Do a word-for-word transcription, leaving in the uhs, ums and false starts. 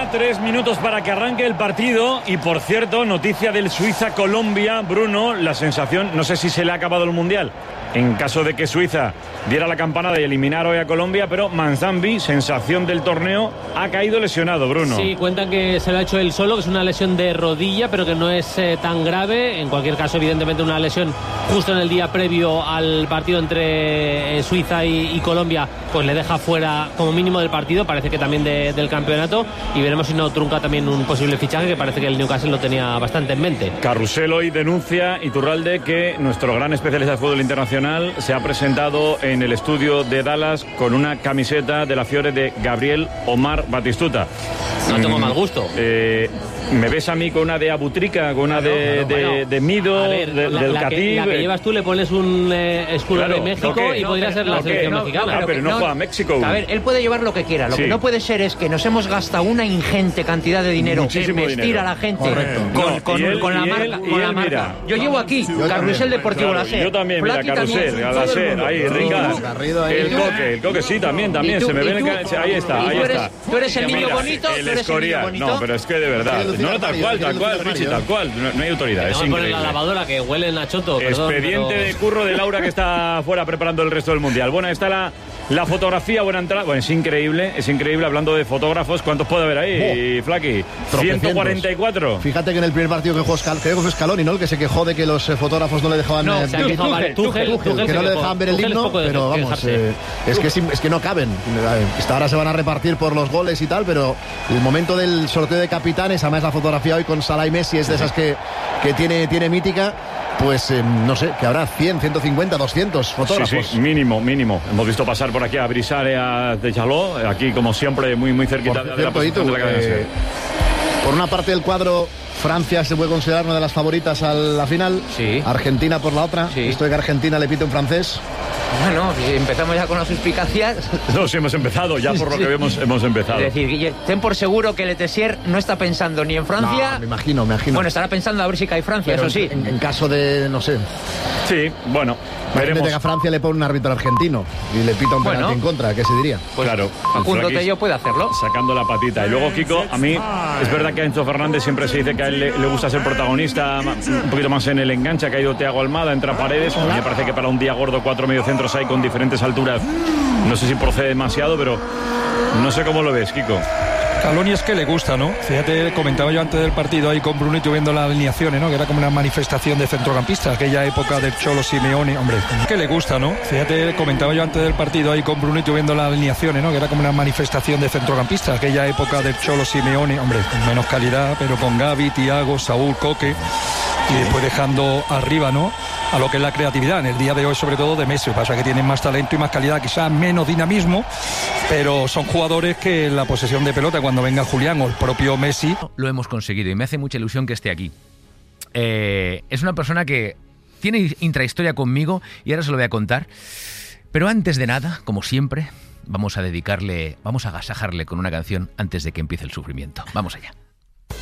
Quedan tres minutos para que arranque el partido y, por cierto, noticia del Suiza-Colombia. Bruno, la sensación, no sé si se le ha acabado el Mundial en caso de que Suiza diera la campanada y eliminara hoy a Colombia, pero Manzambi, sensación del torneo, ha caído lesionado, Bruno. Sí, cuentan que se lo ha hecho él solo, que es una lesión de rodilla, pero que no es eh, tan grave. En cualquier caso, evidentemente, una lesión justo en el día previo al partido entre eh, Suiza y, y Colombia, pues le deja fuera como mínimo del partido, parece que también de, del campeonato, y veremos si no trunca también un posible fichaje, que parece que el Newcastle lo tenía bastante en mente. Carrusel hoy denuncia, Iturralde, que nuestro gran especialista de fútbol internacional se ha presentado en el estudio de Dallas con una camiseta de la Fiore de Gabriel Omar Batistuta. No tengo mal gusto. Eh, me ves a mí con una de Abutrica, con una de, de, de, de Mido, ver, de, la, del la Catib. Que, la que llevas tú le pones un eh, escudo claro, de México que, y no, podría pero, ser la no, selección no, mexicana. No, no, pero no, no juega a México. A ver, él puede llevar lo que quiera. Lo sí. que no puede ser es que nos hemos gastado una ingente cantidad de dinero Muchísimo en vestir dinero. a la gente Correcto. con, No, con, él, con la marca. Él, con él, la marca. Mira. Yo llevo aquí Carrusel Deportivo claro, Láser. Yo también, mira, Carrusel, a Láser, ahí, Ricard. El Coque, el Coque sí, también, también. Se me ve ahí está, ahí está. Tú eres el niño bonito, el Escorial. No, pero es que de verdad. No, tal cual, tal cual, Richie, tal cual. No hay autoridad, es increíble. La lavadora que huele a choto. Expediente de curro de Laura, que está fuera preparando el resto del Mundial. Bueno, está la, la fotografía, buena entrada. Bueno, es increíble, es increíble. Hablando de fotógrafos, ¿cuántos puede haber ahí, oh, Flaky? ciento cuarenta y cuatro. Fíjate que en el primer partido que jugó Scaloni, creo que fue Scaloni, ¿no? El que se quejó de que los eh, fotógrafos no le dejaban no, eh, se ver, Tuchel, Tuchel, Tuchel, que no le dejaban ver el himno, pero vamos, eh, es, que es, es que no caben. Ahora se van a repartir por los goles y tal, pero el momento del sorteo de capitanes, además la fotografía hoy con Salah y Messi es de esas que, que tiene, tiene mítica. Pues eh, no sé, que habrá cien, ciento cincuenta, doscientos fotógrafos. Sí, sí, mínimo, mínimo. Hemos visto pasar por aquí a Brisare, a Techaló, aquí como siempre muy muy cerquita por de la posición de la cadena. Eh, por una parte del cuadro, Francia se puede considerar una de las favoritas a la final. Sí. Argentina por la otra. Sí. Esto de que Argentina le pite un francés. Bueno, empezamos ya con las suspicacias. No, sí, hemos empezado, ya por lo que vemos hemos empezado. Es decir, Guille, ten por seguro que Letessier no está pensando ni en Francia. No, me imagino, me imagino. Bueno, estará pensando a ver si cae Francia, pero eso sí. En, en caso de, no sé. Sí, bueno, veremos. Que a Francia le pone un árbitro argentino y le pita un penalti bueno, en contra, ¿qué se diría? Pues claro. Facundo Tello puede hacerlo. Sacando la patita. Y luego, Kiko, a mí es verdad que a Enzo Fernández siempre se dice que a él le, le gusta ser protagonista un poquito más en el enganche. Ha caído Thiago Almada, entra Paredes. A mí me parece que para un día gordo cuatro mediocentros hay con diferentes alturas. No sé si procede demasiado, pero no sé cómo lo ves, Kiko. Scaloni es que le gusta, ¿no? Fíjate, comentaba yo antes del partido ahí con Brunito viendo las alineaciones, ¿no? Que era como una manifestación de centrocampistas, aquella época del Cholo Simeone, hombre, que le gusta, ¿no? Fíjate, comentaba yo antes del partido ahí con Brunito viendo las alineaciones, ¿no? Que era como una manifestación de centrocampistas, aquella época del Cholo Simeone, hombre, con menos calidad, pero con Gavi, Thiago, Saúl, Coque, y después dejando arriba, ¿no? A lo que es la creatividad, en el día de hoy sobre todo de Messi, pasa que tienen más talento y más calidad, quizás menos dinamismo, pero son jugadores que en la posesión de pelota, cuando venga Julián o el propio Messi... Lo hemos conseguido y me hace mucha ilusión que esté aquí. Eh, es una persona que tiene intrahistoria conmigo y ahora se lo voy a contar, pero antes de nada, como siempre, vamos a dedicarle, vamos a agasajarle con una canción antes de que empiece el sufrimiento. Vamos allá.